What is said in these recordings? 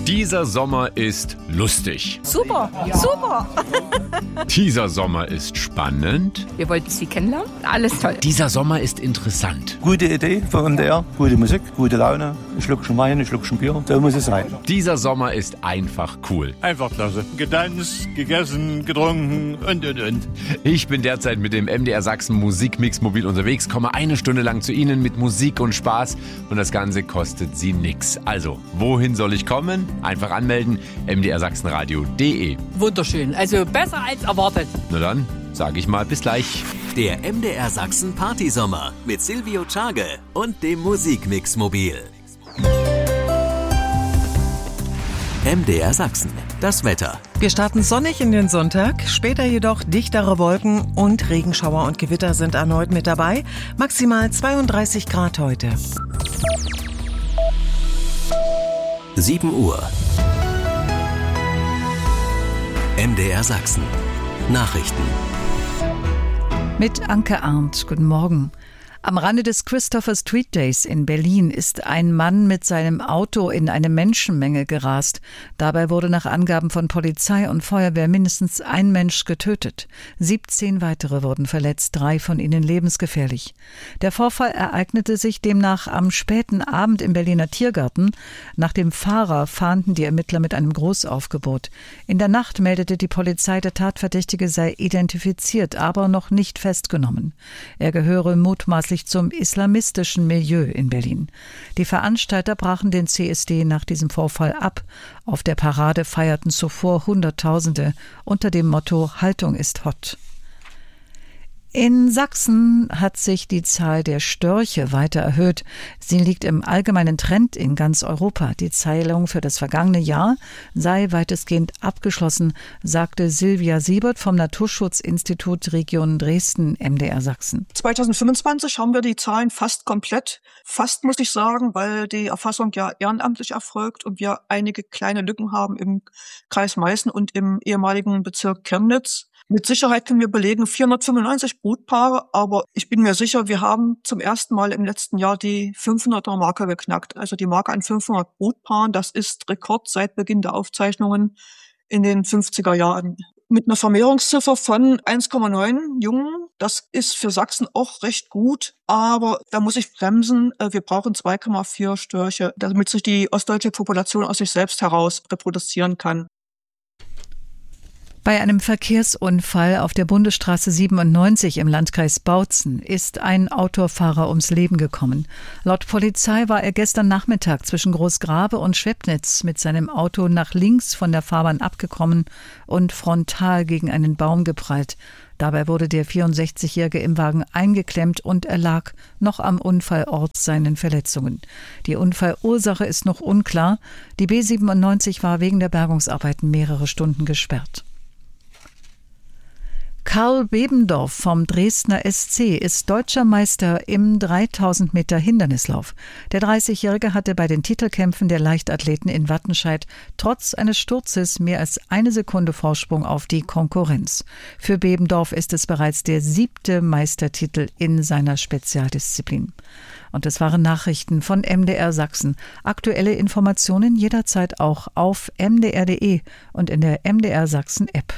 Dieser Sommer ist lustig. Super, super. Dieser Sommer ist spannend. Wir wollten Sie kennenlernen. Alles toll. Dieser Sommer ist interessant. Gute Idee für NDR, gute Musik, gute Laune, ein Schluckchen Wein, ein Schluckchen Bier, so muss es sein. Dieser Sommer ist einfach cool. Einfach klasse. Getanzt, gegessen, getrunken und. Ich bin derzeit mit dem MDR Sachsen Musikmix mobil unterwegs, komme eine Stunde lang zu Ihnen mit Musik und Spaß und das Ganze kostet Sie nix. Also, wohin soll ich kommen? Einfach anmelden, mdrsachsenradio.de. Wunderschön. Also besser als erwartet. Na dann, sage ich mal bis gleich. Der MDR Sachsen Partysommer mit Silvio Tschage und dem Musikmix mobil. MDR Sachsen, das Wetter. Wir starten sonnig in den Sonntag, später jedoch dichtere Wolken und Regenschauer und Gewitter sind erneut mit dabei. Maximal 32 Grad heute. 7 Uhr. MDR Sachsen. Nachrichten. Mit Anke Arndt. Guten Morgen. Am Rande des Christopher Street Days in Berlin ist ein Mann mit seinem Auto in eine Menschenmenge gerast. Dabei wurde nach Angaben von Polizei und Feuerwehr mindestens ein Mensch getötet. 17 weitere wurden verletzt, 3 von ihnen lebensgefährlich. Der Vorfall ereignete sich demnach am späten Abend im Berliner Tiergarten. Nach dem Fahrer fahnden die Ermittler mit einem Großaufgebot. In der Nacht meldete die Polizei, der Tatverdächtige sei identifiziert, aber noch nicht festgenommen. Er gehöre mutmaßlich zum islamistischen Milieu in Berlin. Die Veranstalter brachen den CSD nach diesem Vorfall ab. Auf der Parade feierten zuvor Hunderttausende unter dem Motto „Haltung ist hot“. In Sachsen hat sich die Zahl der Störche weiter erhöht. Sie liegt im allgemeinen Trend in ganz Europa. Die Zählung für das vergangene Jahr sei weitestgehend abgeschlossen, sagte Silvia Siebert vom Naturschutzinstitut Region Dresden, MDR Sachsen. 2025 haben wir die Zahlen fast komplett. Fast muss ich sagen, weil die Erfassung ja ehrenamtlich erfolgt und wir einige kleine Lücken haben im Kreis Meißen und im ehemaligen Bezirk Chemnitz. Mit Sicherheit können wir belegen 495 Brutpaare, aber ich bin mir sicher, wir haben zum ersten Mal im letzten Jahr die 500er-Marke geknackt. Also die Marke an 500 Brutpaaren, das ist Rekord seit Beginn der Aufzeichnungen in den 50er Jahren. Mit einer Vermehrungsziffer von 1,9 Jungen, das ist für Sachsen auch recht gut, aber da muss ich bremsen. Wir brauchen 2,4 Störche, damit sich die ostdeutsche Population aus sich selbst heraus reproduzieren kann. Bei einem Verkehrsunfall auf der Bundesstraße 97 im Landkreis Bautzen ist ein Autofahrer ums Leben gekommen. Laut Polizei war er gestern Nachmittag zwischen Großgrabe und Schwebnitz mit seinem Auto nach links von der Fahrbahn abgekommen und frontal gegen einen Baum geprallt. Dabei wurde der 64-Jährige im Wagen eingeklemmt und erlag noch am Unfallort seinen Verletzungen. Die Unfallursache ist noch unklar. Die B97 war wegen der Bergungsarbeiten mehrere Stunden gesperrt. Karl Bebendorf vom Dresdner SC ist deutscher Meister im 3000 Meter Hindernislauf. Der 30-Jährige hatte bei den Titelkämpfen der Leichtathleten in Wattenscheid trotz eines Sturzes mehr als 1 Sekunde Vorsprung auf die Konkurrenz. Für Bebendorf ist es bereits der 7. Meistertitel in seiner Spezialdisziplin. Und das waren Nachrichten von MDR Sachsen. Aktuelle Informationen jederzeit auch auf mdr.de und in der MDR Sachsen App.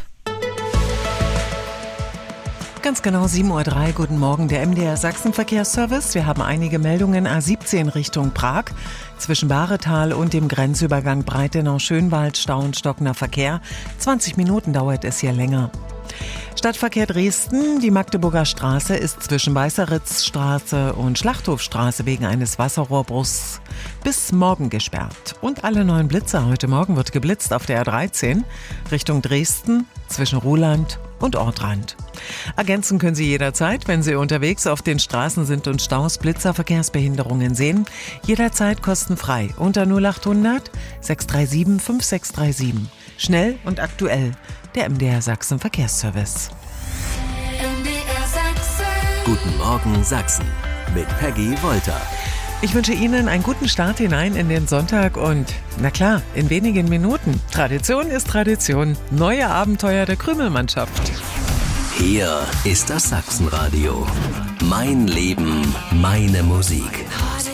Ganz genau 7.03 Uhr, guten Morgen, der MDR Sachsen Verkehrsservice. Wir haben einige Meldungen. A17 Richtung Prag. Zwischen Bahretal und dem Grenzübergang Breitenau-Schönwald Stau und stockender Verkehr. 20 Minuten dauert es hier länger. Stadtverkehr Dresden, die Magdeburger Straße ist zwischen Weißeritzstraße und Schlachthofstraße wegen eines Wasserrohrbruchs bis morgen gesperrt. Und alle 9 Blitzer. Heute Morgen wird geblitzt auf der R13 Richtung Dresden zwischen Ruhland und Ortrand. Ergänzen können Sie jederzeit, wenn Sie unterwegs auf den Straßen sind und Staus, Blitzer, Verkehrsbehinderungen sehen. Jederzeit kostenfrei unter 0800 637 5637. Schnell und aktuell. Der MDR Sachsen Verkehrsservice. MDR Sachsen. Guten Morgen Sachsen mit Peggy Wolter. Ich wünsche Ihnen einen guten Start hinein in den Sonntag und, na klar, in wenigen Minuten. Tradition ist Tradition. Neue Abenteuer der Krümelmannschaft. Hier ist das Sachsenradio. Mein Leben, meine Musik.